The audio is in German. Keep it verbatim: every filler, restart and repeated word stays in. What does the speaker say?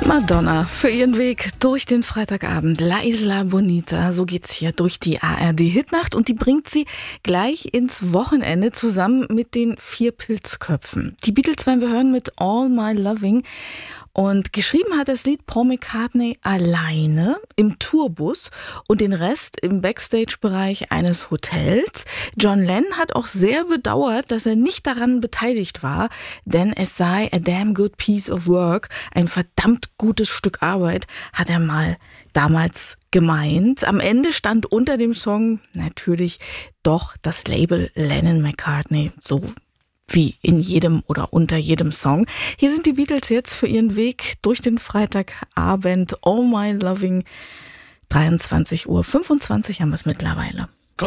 Madonna für ihren Weg durch den Freitagabend. La Isla Bonita, so geht's hier durch die A R D-Hitnacht und die bringt sie gleich ins Wochenende zusammen mit den vier Pilzköpfen. Die Beatles werden wir hören mit All My Loving. Und geschrieben hat das Lied Paul McCartney alleine im Tourbus und den Rest im Backstage-Bereich eines Hotels. John Lennon hat auch sehr bedauert, dass er nicht daran beteiligt war, denn es sei a damn good piece of work, ein verdammt gutes Stück Arbeit, hat er mal damals gemeint. Am Ende stand unter dem Song natürlich doch das Label Lennon-McCartney, so wie in jedem oder unter jedem Song. Hier sind die Beatles jetzt für ihren Weg durch den Freitagabend. All My Loving, dreiundzwanzig Uhr fünfundzwanzig haben wir es mittlerweile.